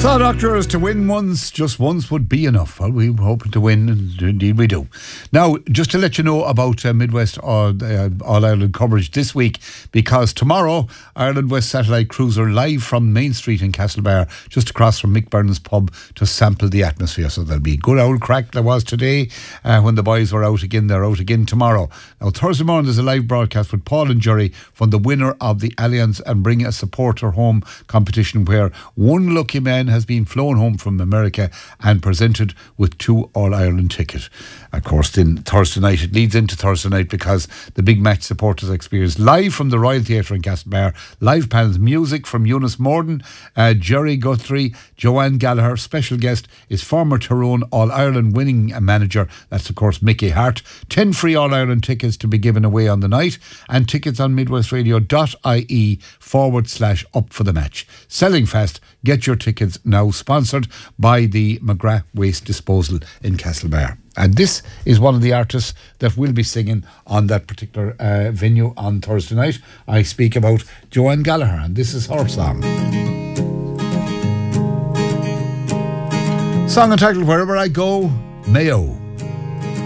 Thought doctors to win once, just once would be enough. Well, we're hoping to win, and indeed we do. Now, just to let you know about Midwest All-Ireland coverage this week, because tomorrow, Ireland West Satellite crews are live from Main Street in Castlebar, just across from Mick Byrne's pub, to sample the atmosphere. So there'll be a good old crack there was today when the boys were out again. They're out again tomorrow. Now, Thursday morning, there's a live broadcast with Paul and Jerry from the winner of the Allianz and Bring a Supporter Home competition, where one lucky man has been flown home from America and presented with 2 All-Ireland tickets. Of course, then Thursday night, it leads into Thursday night because the big match supporters experience live from the Royal Theatre in Castlebar, live panels, music from Eunice Morden, Jerry Guthrie, Joanne Gallagher. Special guest is former Tyrone All-Ireland winning manager, that's of course Mickey Hart. 10 free All-Ireland tickets to be given away on the night, and tickets on midwestradio.ie/up for the match. Selling fast. Get your tickets now, sponsored by the McGrath Waste Disposal in Castlebar. And this is one of the artists that will be singing on that particular venue on Thursday night. I speak about Joanne Gallagher, and this is her song. Song entitled Wherever I Go, Mayo.